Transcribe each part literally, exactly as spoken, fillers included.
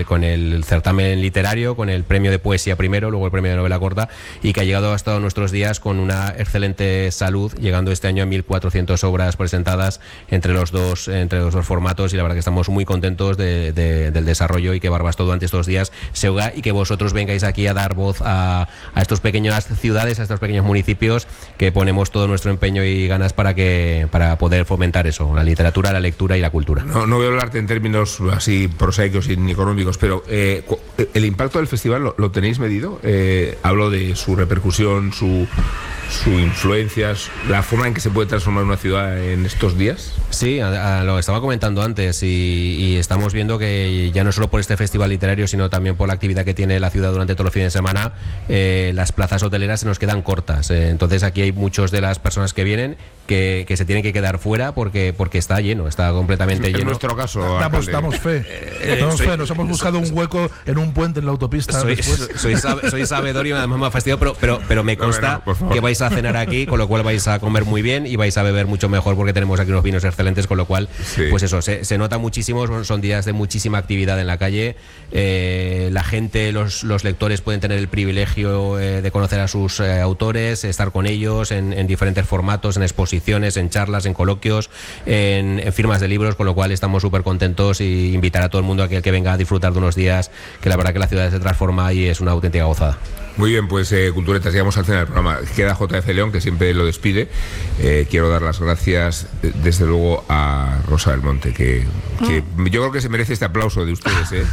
el, con el certamen literario, con el premio de poesía primero, luego el premio de novela corta, y que ha llegado hasta nuestros días con una excelente salud, llegando este año a mil cuatrocientas obras presentadas entre los dos entre los dos formatos, y la verdad que estamos muy contentos de, de, del desarrollo, y que Barbastro durante estos días se oiga y que vosotros vengáis aquí a dar voz a, a estas pequeñas ciudades, a estos pequeños municipios, que ponemos todo nuestro empeño y ganas para que para poder fomentar eso, la literatura, la lectura y la cultura. No, no voy a hablarte en términos así prosaicos y económicos, pero eh, ¿el impacto del festival lo, lo tenéis medido? Eh, hablo de su repercusión, su, su influencia, la forma en que se puede transformar una ciudad en estos días. Sí, a, a, lo estaba comentando antes, y, y estamos viendo que ya no solo por este festival literario, sino también por la actividad que tiene la ciudad durante todos los fines de semana, eh, las plazas hoteleras se nos quedan cortas. Eh, entonces aquí hay muchos de las personas que vienen que, que se tienen que quedar fuera porque porque está lleno, está completamente en lleno. En nuestro caso, damos, damos fe, eh, damos soy, fe, nos hemos buscado un hueco en un puente en la autopista. Soy, soy, sabe, soy sabedor y además me ha fastidiado, pero, pero, pero me consta no, no, que vais a cenar aquí, con lo cual vais a comer muy bien y vais a beber mucho mejor, porque tenemos aquí unos vinos excelentes, con lo cual, sí. pues eso, se, se nota muchísimo, son, son días de muchísima actividad en la calle. Eh, la gente, los, los lectores pueden tener el privilegio eh, de conocer a sus eh, autores, estar con ellos en, en diferentes formatos, en exposiciones, en charlas, en coloquios, en, en firmas de libros, con lo cual estamos súper contentos, y invitar a todo el mundo a que, que venga a disfrutar de unos días que la verdad que la ciudad se transforma y es una auténtica gozada. Muy bien, pues eh, Culturetas, llegamos al final del programa. Queda J F León, que siempre lo despide. Eh, quiero dar las gracias, desde luego, a Rosa del Monte, que, que mm. yo creo que se merece este aplauso de ustedes. ¿eh?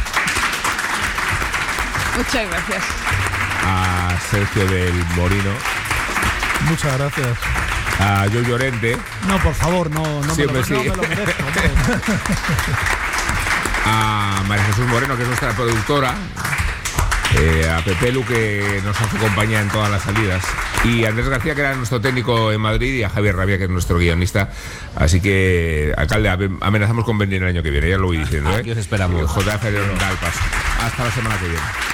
Muchas gracias. A Sergio del Morino. Muchas gracias. A Yo Llorente. No, por favor, no, no, me, lo, sí. no me lo merezco. A María Jesús Moreno, que es nuestra productora. Eh, a Pepe Lu, que nos hace compañía en todas las salidas, y a Andrés García, que era nuestro técnico en Madrid, y a Javier Rabia, que es nuestro guionista. Así que, alcalde, amenazamos con venir el año que viene, ya lo voy diciendo. ¿eh? Aquí os esperamos. J F da el paso. Hasta la semana que viene.